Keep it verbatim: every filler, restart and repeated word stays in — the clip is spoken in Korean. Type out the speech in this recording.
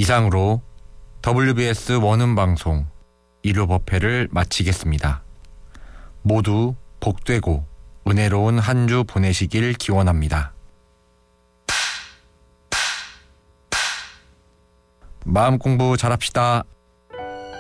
이상으로 더블유비에스 원음 방송 일요 법회를 마치겠습니다. 모두 복되고 은혜로운 한 주 보내시길 기원합니다. 마음 공부 잘합시다.